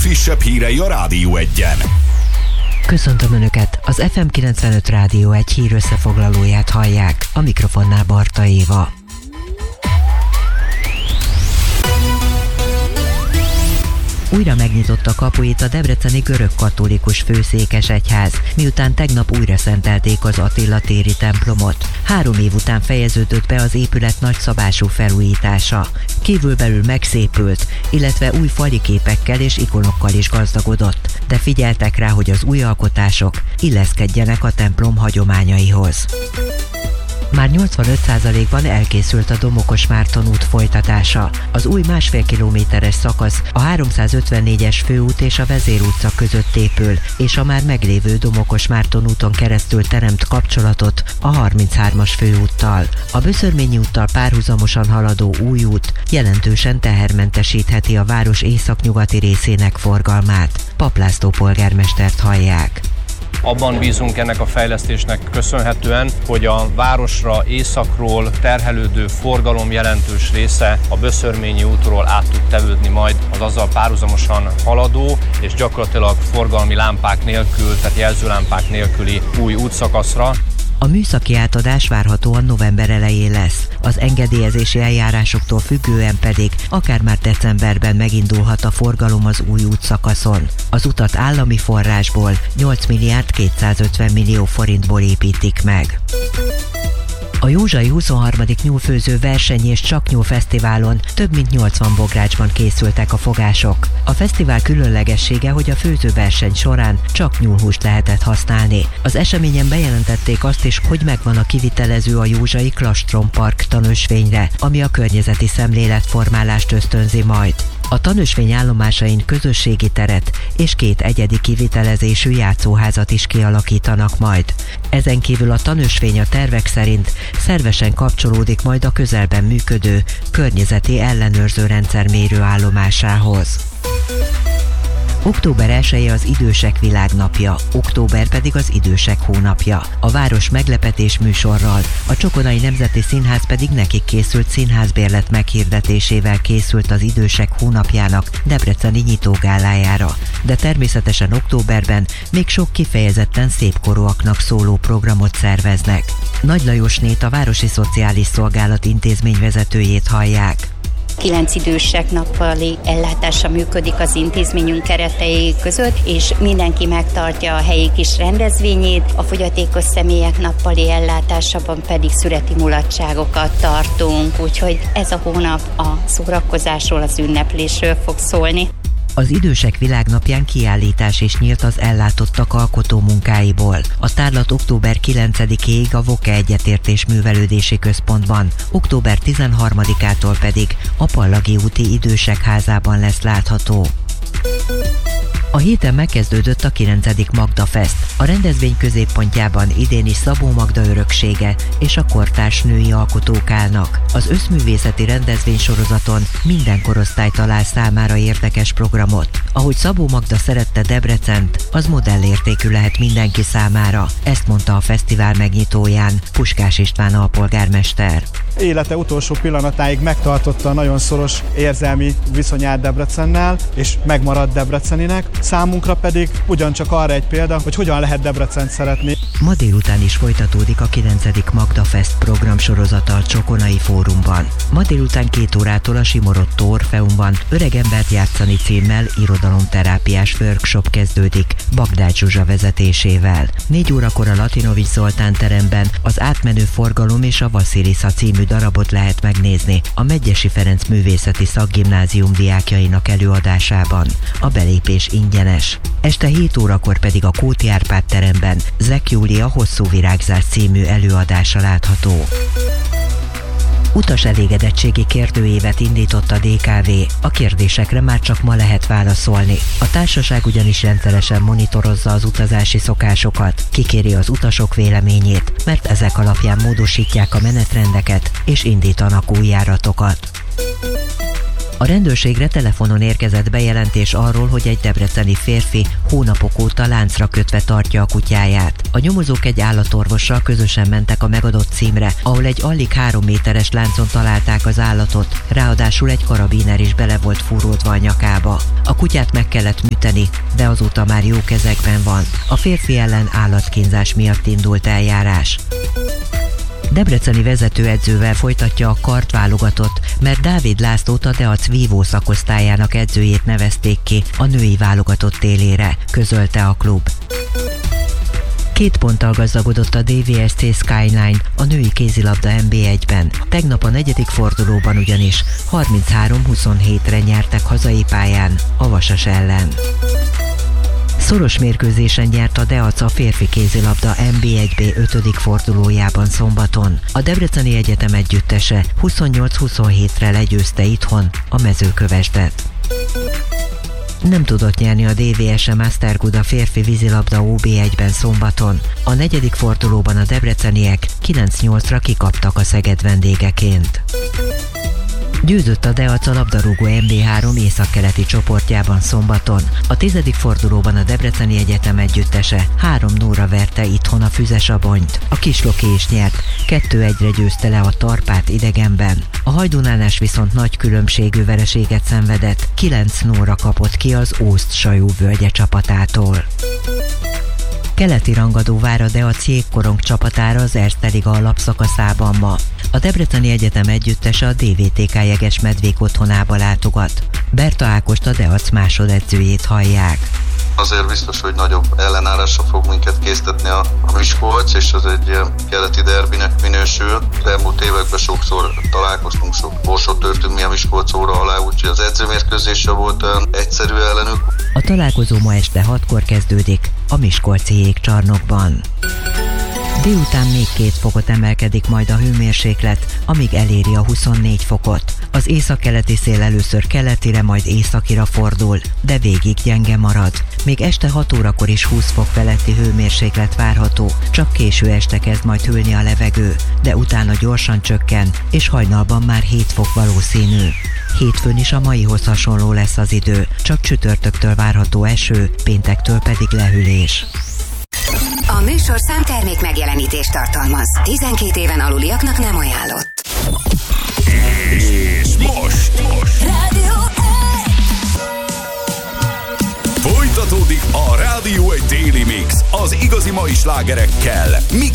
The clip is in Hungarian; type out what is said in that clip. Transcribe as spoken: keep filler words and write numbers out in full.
legfrissebb hírei a Rádió Egyen. Köszöntöm Önöket! Az ef em kilencvenöt Rádió egy hír összefoglalóját hallják, a mikrofonnál Barta Éva. Újra megnyitotta kapuit a debreceni görög-katolikus főszékesegyház, miután tegnap újra szentelték az Attila téri templomot. Három év után fejeződött be az épület nagyszabású felújítása. Kívülbelül megszépült, illetve új fali képekkel és ikonokkal is gazdagodott, de figyeltek rá, hogy az új alkotások illeszkedjenek a templom hagyományaihoz. Már nyolcvanöt százalékban elkészült a Domokos Márton út folytatása. Az új másfél kilométeres szakasz a háromszázötvennégyes főút és a Vezér utca között épül, és a már meglévő Domokos Márton úton keresztül teremt kapcsolatot a harminchármas főúttal. A Böszörményi úttal párhuzamosan haladó új út jelentősen tehermentesítheti a város északnyugati részének forgalmát. Papp László polgármestert hallják. Abban bízunk ennek a fejlesztésnek köszönhetően, hogy a városra északról terhelődő forgalom jelentős része a Böszörményi útról át tud tevődni majd az azzal párhuzamosan haladó és gyakorlatilag forgalmi lámpák nélkül, tehát jelzőlámpák nélküli új útszakaszra. A műszaki átadás várhatóan november elején lesz, az engedélyezési eljárásoktól függően pedig akár már decemberben megindulhat a forgalom az új útszakaszon. Az utat állami forrásból nyolc milliárd kétszázötven millió forintból építik meg. A Józsai huszonharmadik nyúlfőző verseny és Csaknyúl fesztiválon több mint nyolcvan bográcsban készültek a fogások. A fesztivál különlegessége, hogy a főzőverseny során csak nyúlhúst lehetett használni. Az eseményen bejelentették azt is, hogy megvan a kivitelező a Józsai Klastron Park tanösvényre, ami a környezeti szemléletformálást ösztönzi majd. A tanösvény állomásain közösségi teret és két egyedi kivitelezésű játszóházat is kialakítanak majd. Ezen kívül a tanösvény a tervek szerint szervesen kapcsolódik majd a közelben működő környezeti ellenőrző rendszer mérőállomásához. október elseje az Idősek Világnapja, október pedig az Idősek Hónapja. A város meglepetés műsorral, a Csokonai Nemzeti Színház pedig nekik készült színházbérlet meghirdetésével készült az Idősek Hónapjának debreceni nyitógálájára. De természetesen októberben még sok kifejezetten szépkorúaknak szóló programot szerveznek. Nagy Lajosnét, a Városi Szociális Szolgálat intézményvezetőjét hallják. Kilenc idősek nappali ellátása működik az intézményünk keretei között, és mindenki megtartja a helyi kis rendezvényét, a fogyatékos személyek nappali ellátásában pedig születi mulatságokat tartunk, úgyhogy ez a hónap a szórakozásról, az ünneplésről fog szólni. Az Idősek Világnapján kiállítás is nyílt az ellátottak alkotó munkáiból. A tárlat október kilencedikéig a Voke Egyetértés Művelődési Központban, október tizenharmadikától pedig a Pallagi úti Idősek Házában lesz látható. A héten megkezdődött a kilencedik Magda Fest. A rendezvény középpontjában idén is Szabó Magda öröksége és a kortárs női alkotók állnak. Az összművészeti rendezvénysorozaton minden korosztály talál számára érdekes programot. Ahogy Szabó Magda szerette Debrecent, az modellértékű lehet mindenki számára. Ezt mondta a fesztivál megnyitóján Puskás István alpolgármester. Élete utolsó pillanatáig megtartotta a nagyon szoros érzelmi viszonyát Debrecennel, és megmaradt debreceninek. Számunkra pedig ugyancsak arra egy példa, hogy hogyan lehet Debrecent szeretni. Ma délután is folytatódik a kilencedik Magda Fest programsorozata a Csokonai Fórumban. Ma délután két órától a Simorotto Orfeumban Öregembert játszani címmel irodalomterápiás workshop kezdődik Bagdács Zsuzsa vezetésével. Négy órakor a Latinovics Zoltán teremben az Átmenő forgalom és a Vasilisa című darabot lehet megnézni a Medgyessy Ferenc Művészeti Szakgimnázium diákjainak előadásában. A belépés ingyenes. Este hét órakor pedig a Kóti Árpád teremben Zek Júlia Hosszú virágzás című előadása látható. Utas elégedettségi kérdőívet indított a dé ká vé. A kérdésekre már csak ma lehet válaszolni. A társaság ugyanis rendszeresen monitorozza az utazási szokásokat, kikéri az utasok véleményét, mert ezek alapján módosítják a menetrendeket és indítanak új járatokat. A rendőrségre telefonon érkezett bejelentés arról, hogy egy debreceni férfi hónapok óta láncra kötve tartja a kutyáját. A nyomozók egy állatorvossal közösen mentek a megadott címre, ahol egy alig három méteres láncon találták az állatot, ráadásul egy karabiner is bele volt fúródva a nyakába. A kutyát meg kellett műteni, de azóta már jó kezekben van. A férfi ellen állatkínzás miatt indult eljárás. Debreceni vezetőedzővel folytatja a kartválogatott, mert Dávid Lászlót a Deac vívó szakosztályának edzőjét nevezték ki a női válogatott élére, közölte a klub. Két ponttal gazdagodott a dé vé es cé Skyline a női kézilabda en bé egyben. Tegnap a negyedik fordulóban ugyanis harminchárom huszonhétre nyertek hazai pályán a Vasas ellen. Szoros mérkőzésen nyert a Deac a férfi kézilabda en bé egy bé ötödik fordulójában szombaton. A Debreceni Egyetem együttese huszonnyolc huszonhétre legyőzte itthon a Mezőkövesdet. Nem tudott nyerni a dé vé es Mastergood a férfi vízilabda ó bé egyben szombaton. A negyedik fordulóban a debreceniek kilenc nyolcra kikaptak a Szeged vendégeként. Győzött a Deac a labdarúgó en bé három északkeleti csoportjában szombaton. A tizedik fordulóban a Debreceni Egyetem együttese három nullra verte itthon a Füzesabonyt. A Kisloki is nyert, kettő egyre győzte le a Tarpát idegenben. A Hajdunánás viszont nagy különbségű vereséget szenvedett, kilenc nullra kapott ki az Ószt-Sajó völgye csapatától. Keleti rangadó vár a Deac jégkorong csapatára az Erste Liga alapszakaszában ma. A Debreceni Egyetem együttese a dé vé té ká Jegesmedvék otthonába látogat. Berta Ákost, a Deac másodedzőjét hallják. Azért biztos, hogy nagyobb ellenállásra fog minket késztetni a, a Miskolc, és az egy ilyen keleti derbinek minősül. De elmúlt években sokszor találkoztunk, sok borsot törtünk mi a Miskolc óra alá, úgyhogy az edzőmérkőzésre volt olyan egyszerű ellenük. A találkozó ma este hatkor kezdődik a miskolci jégcsarnokban. Délután még két fokot emelkedik majd a hőmérséklet, amíg eléri a huszonnégy fokot. Az északkeleti szél először keletire, majd északira fordul, de végig gyenge marad. Még este hat órakor is húsz fok feletti hőmérséklet várható, csak késő este kezd majd hűlni a levegő, de utána gyorsan csökken, és hajnalban már hét fok valószínű. Hétfőn is a maihoz hasonló lesz az idő, csak csütörtöktől várható eső, péntektől pedig lehűlés. A műsorszám termék megjelenítést tartalmaz. tizenkét éven aluliaknak nem ajánlott. És most, most. Rádió egy. Folytatódik a Rádió egy Daily Mix az igazi mai slágerekkel, mixes